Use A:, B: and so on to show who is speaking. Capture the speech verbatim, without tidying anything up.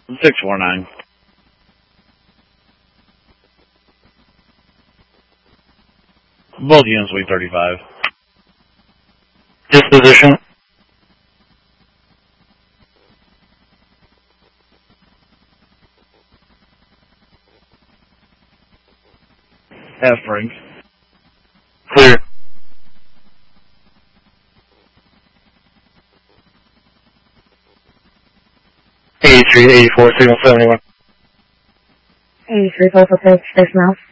A: six four nine. Both units, weigh thirty-five.
B: Disposition.
A: Half Frank.
B: Clear. eighty-three, eighty-four, signal seventy-one.
C: eighty-three, Volvo Station House.